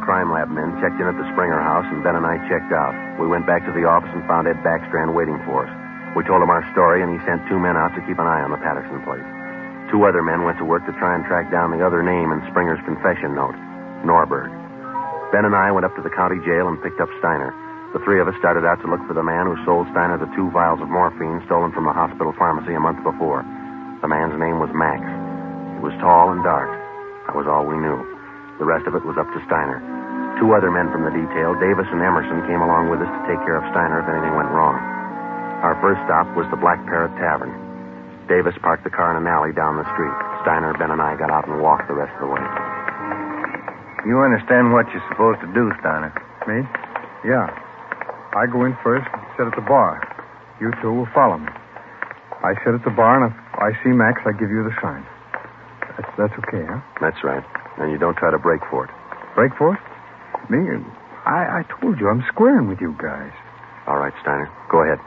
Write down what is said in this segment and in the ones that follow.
crime lab men checked in at the Springer house, and Ben and I checked out. We went back to the office and found Ed Backstrand waiting for us. We told him our story, and he sent 2 men out to keep an eye on the Patterson place. 2 other men went to work to try and track down the other name in Springer's confession note, Norberg. Ben and I went up to the county jail and picked up Steiner. The 3 of us started out to look for the man who sold Steiner the 2 vials of morphine stolen from the hospital pharmacy a month before. The man's name was Max. He was tall and dark. That was all we knew. The rest of it was up to Steiner. 2 other men from the detail, Davis and Emerson, came along with us to take care of Steiner if anything went wrong. Our first stop was the Black Parrot Tavern. Davis parked the car in an alley down the street. Steiner, Ben, and I got out and walked the rest of the way. You understand what you're supposed to do, Steiner? Me? Yeah. I go in first and sit at the bar. You 2 will follow me. I sit at the bar, and if I see Max, I give you the sign. That's okay, huh? That's right. And you don't try to break for it. Break for it? Me? I told you, I'm squaring with you guys. All right, Steiner. Go ahead.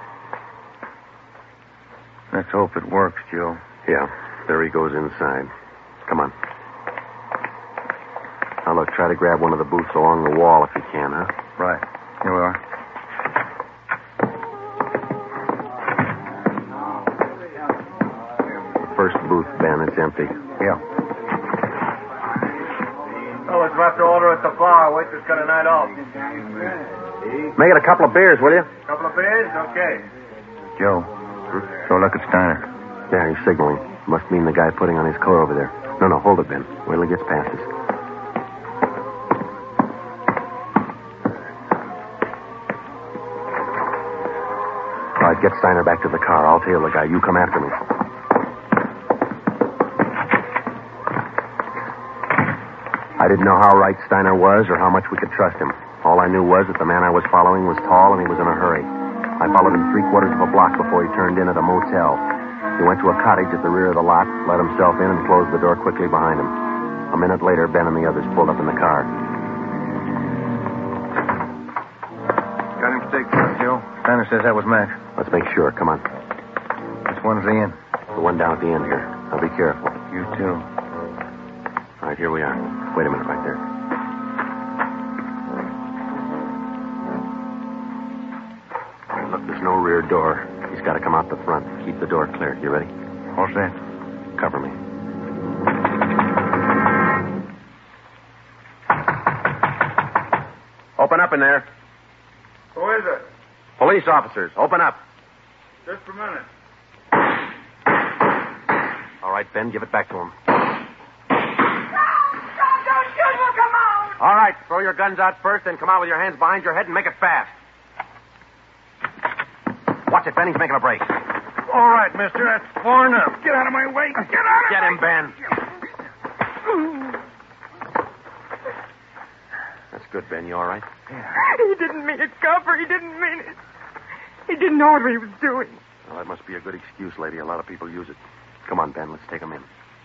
Let's hope it works, Joe. Yeah. There he goes inside. Come on. Now, look, try to grab one of the booths along the wall if you can, huh? Right. Here we are. First booth, Ben. It's empty. Yeah. Fellas, we'll have to order at the bar. Waitress got a night off. Make it a couple of beers, will you? Couple of beers? Okay. Joe, go look at Steiner. Yeah, he's signaling. Must mean the guy putting on his coat over there. No, hold it, Ben. Wait till he gets past us. All right, get Steiner back to the car. I'll tail the guy. You come after me. I didn't know how right Steiner was or how much we could trust him. All I knew was that the man I was following was tall and he was in a hurry. I followed him 3/4 of a block before he turned in at a motel. He went to a cottage at the rear of the lot, let himself in, and closed the door quickly behind him. A minute later, Ben and the others pulled up in the car. Got him staked out, Joe. Steiner says that was Max. Let's make sure. Come on. Which one's the inn? The one down at the end here. Now be careful. You too. All right, here we are. Wait a minute right there. All right, look, there's no rear door. He's got to come out the front. Keep the door clear. You ready? All set. Cover me. Open up in there. Who is it? Police officers, open up. Just a minute. All right, Ben, give it back to him. Don't shoot! We'll come out! All right, throw your guns out first, then come out with your hands behind your head and make it fast. Watch it, Ben. He's making a break. All right, mister. That's far enough. Get out of my way. Get out of Get him, Ben. That's good, Ben. You all right? He didn't mean it, Copper. He didn't mean it. He didn't know what he was doing. Well, that must be a good excuse, lady. A lot of people use it. Come on, Ben. Let's take him in.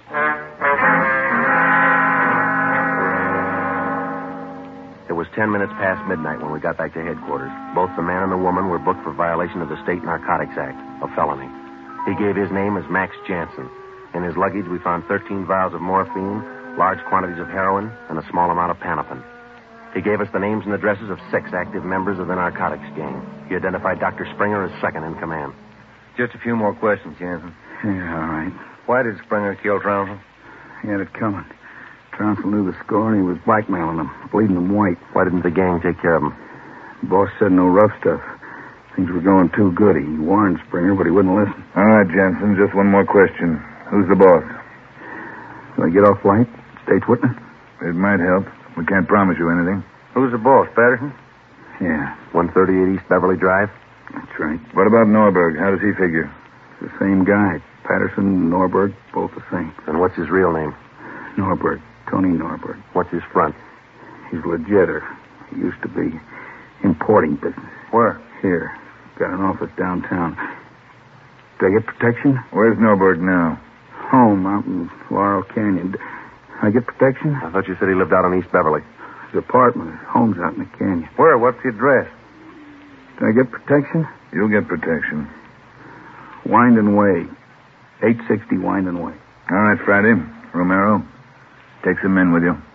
It was 10 minutes past midnight when we got back to headquarters. Both the man and the woman were booked for violation of the State Narcotics Act, a felony. He gave his name as Max Jansen. In his luggage, we found 13 vials of morphine, large quantities of heroin, and a small amount of Panopin. He gave us the names and addresses of 6 active members of the narcotics gang. He identified Dr. Springer as second in command. Just a few more questions, Jansen. Yeah, all right. Why did Springer kill Trounsel? He had it coming. Trounsel knew the score, and he was blackmailing them, bleeding them white. Why didn't the gang take care of him? The boss said no rough stuff. Things were going too good. He warned Springer, but he wouldn't listen. All right, Jansen, just one more question. Who's the boss? Shall I get off light? State's witness? It might help. We can't promise you anything. Who's the boss, Patterson? Yeah, 138 East Beverly Drive? that's right. What about Norberg? How does he figure? It's the same guy. Patterson, Norberg, both the same. And what's his real name? Norberg. Tony Norberg. What's his front? He's legitter. He used to be importing business. Where? Here. Got an office downtown. Do I get protection? Where's Norberg now? Home out in Laurel Canyon. I get protection? I thought you said he lived out on East Beverly. His apartment. His home's out in the canyon. Where? What's the address? Do I get protection? You'll get protection. Winding Way. 860 Winding Way. All right, Friday. Romero, take some men with you.